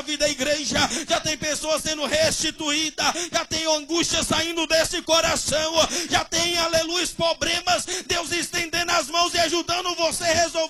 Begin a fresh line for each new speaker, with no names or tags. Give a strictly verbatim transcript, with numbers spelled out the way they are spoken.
vida da igreja, já tem pessoas sendo restituídas, já tem angústia saindo desse coração, já tem, aleluia, problemas, Deus estendendo as mãos e ajudando você a resolver